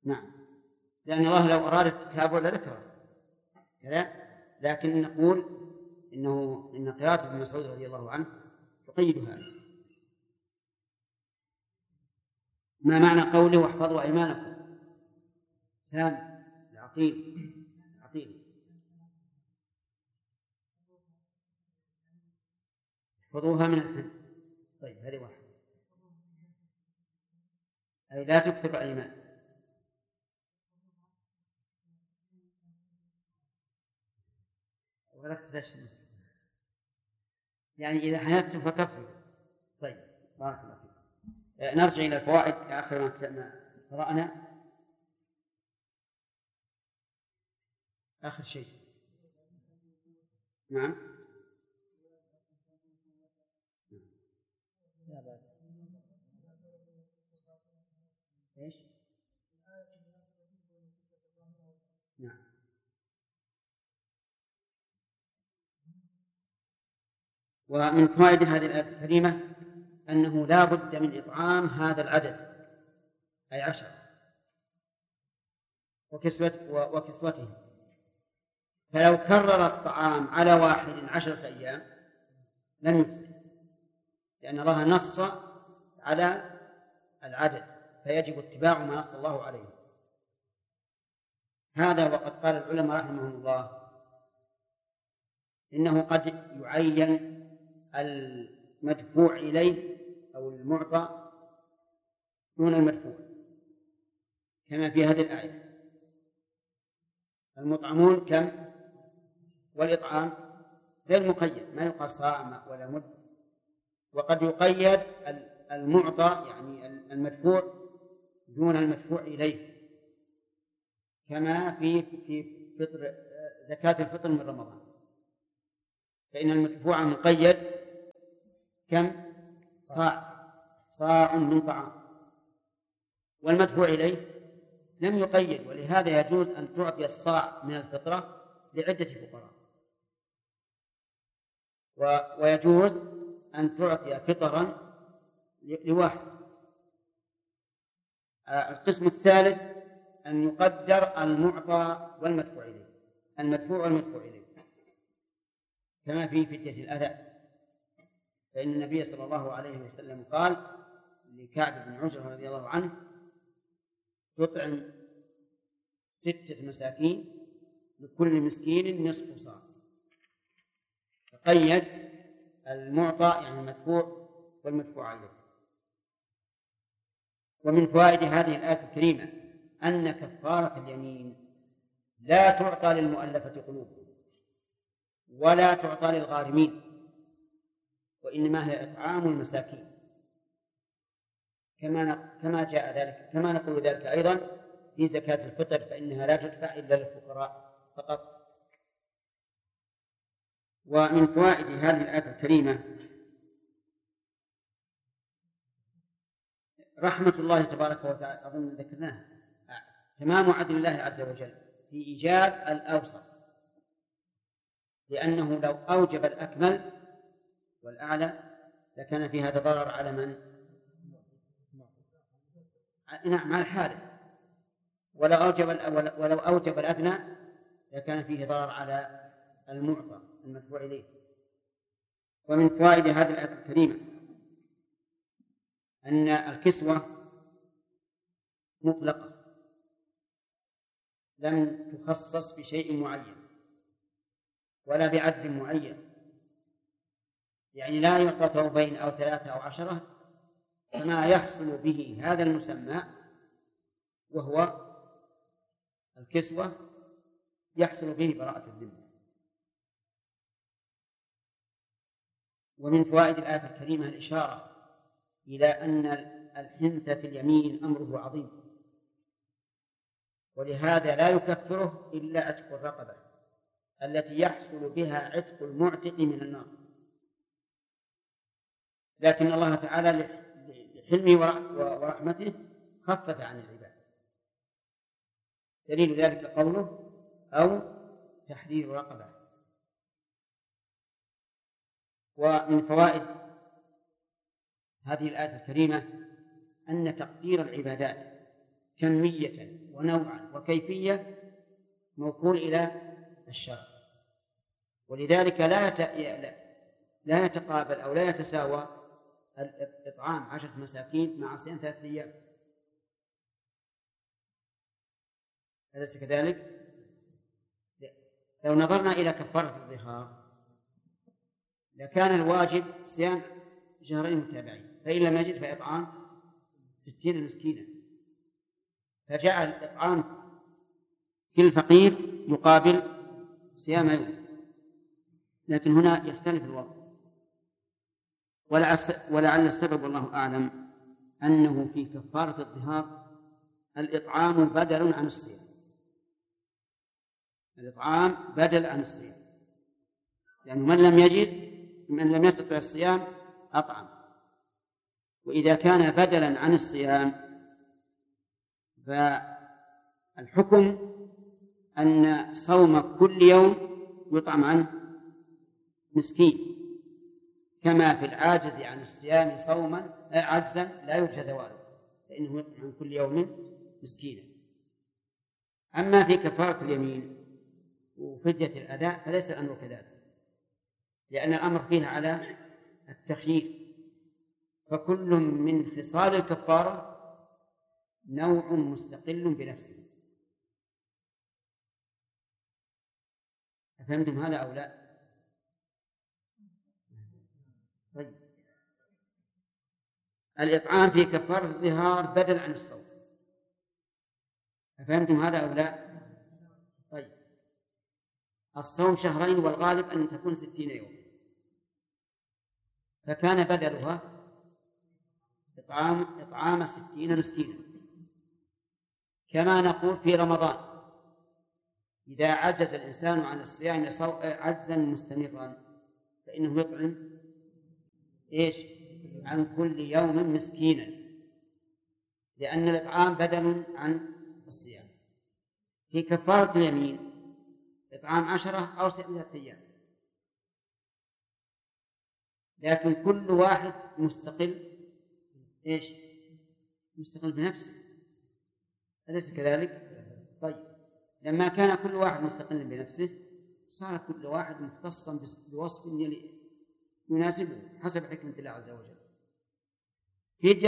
نعم، لأن الله لو أراد التتابع لذكره كذا، لكن نقول إن قراءة ابن مسعود رضي الله عنه تقيد هذا. ما معنى قوله واحفظوا أيمانكم؟ سام العقيل احفظوها من الحنث. طيب هذه واحدة، أي لا تكثر الأيمان. يعني إذا حنثتم فكفروا. طيب بارك الله فيكم. نرجع إلى الفوائد آخر ما قرأنا. آخر شيء نعم إيش؟ نعم ومن فوائد هذه الآية الكريمة أنه لا بد من إطعام هذا العدد أي 10 وكسوته، فلو كرر الطعام على واحد 10 أيام لم يجزي، لأن الله نص على العدد فيجب اتباع ما نص الله عليه. هذا وقد قال العلماء رحمهم الله إنه قد يعين المدفوع إليه أو المعطى دون المدفوع، كما في هذه الآية المطعمون كم، والإطعام غير مقيد، ما يقال صاع ولا مد. وقد يقيد المعطى يعني المدفوع دون المدفوع إليه، كما في فطر زكاة الفطر من رمضان، فإن المدفوع مقيد كم، صاع من طعام، والمدفوع إليه لم يقيد، ولهذا يجوز أن تعطي الصاع من الفطرة لعدة فقراء، ويجوز أن تعطي فطرا لواحد. القسم الثالث أن يقدر المعطى والمدفوع إليه، المدفوع والمدفوع إليه، كما في فدية الأذى، فإن النبي صلى الله عليه وسلم قال لكعب بن عجرة رضي الله عنه تطعم 6 مساكين لكل مسكين نصف صاع، فقيد المعطى يعني المدفوع والمدفوع عليه. ومن فوائد هذه الآية الكريمة أن كفارة اليمين لا تعطى للمؤلفة قلوبهم ولا تعطى للغارمين، وإنما هي إطعام المساكين، كما جاء ذلك، كما نقول ذلك أيضا في زكاة الفطر، فإنها لا تدفع إلا للفقراء فقط. ومن فوائد هذه الآية الكريمة رحمة الله تبارك وتعالى، أظن ذكرناها، تمام عدل الله عز وجل في إيجاب الأوسط، لأنه لو أوجب الأكمل والأعلى لكان في هذا ضرر على من؟ نعم على الحالة، ولو أوجب الأدنى لكان فيه ضرر على المعطى المدفوع إليه. ومن فوائد هذه الآية الكريمة أن الكسوة مطلقة لم تخصص بشيء معين ولا بعدد معين، يعني لا يعطى ثوبين أو 3 أو 10، فما يحصل به هذا المسمى وهو الكسوة يحصل به براءة الذمة. ومن فوائد الآية الكريمة الإشارة إلى أن الحنث في اليمين أمره عظيم، ولهذا لا يكفره إلا عتق الرقبة التي يحصل بها عتق المعتق من النار، لكن الله تعالى لحلمه ورحمته خفف عن العباد، دليل ذلك قوله أو تحرير رقبة. ومن فوائد هذه الآية الكريمة أن تقدير العبادات كمية ونوعا وكيفية موكول إلى الشرع، ولذلك لا يتقابل أو لا يتساوى إطعام 10 مساكين مع صيام 3 أيام، أليس كذلك؟ لو نظرنا إلى كفارة الظهار لكان الواجب صيام شهرين متابعين، فإن لم يجد فإطعام 60 مسكينا، فجعل إطعام كل فقير يقابل صيام يوم. لكن هنا يختلف الوضع، ولعل السبب والله أعلم أنه في كفارة الظهار الإطعام بدل عن الصيام، الإطعام بدل عن الصيام، لأنه من لم يستطع الصيام أطعم، وإذا كان بدلا عن الصيام فالحكم أن صوم كل يوم يطعم عنه مسكين، كما في العاجز عن الصيام صوما عجزا لا يرجى زواله، فإنه يطعم عن كل يوم مسكينا. أما في كفارة اليمين وفدية الأداء فليس الأمر كذلك، لأن الأمر فيه على التخيير، فكل من خصال الكفارة نوع مستقل بنفسه. أفهمتم هذا أو لا؟ طيب، الإطعام في كفارة الظهار بدل عن الصوم، أفهمتم هذا أو لا؟ طيب، الصوم شهرين والغالب أن تكون 60 يوم، فكان بدلها إطعام 60 مسكينا، كما نقول في رمضان إذا عجز الإنسان عن الصيام عجزا مستمرا فإنه يطعم عن كل يوم مسكينا، لأن الإطعام بدل عن الصيام. في كفارة اليمين إطعام 10 أو 6 أيام، لكن كل واحد مستقل مستقل بنفسه، أليس كذلك؟ طيب، لما كان كل واحد مستقل بنفسه صار كل واحد مختصا بوصف يناسبه حسب حكمة الله عز وجل.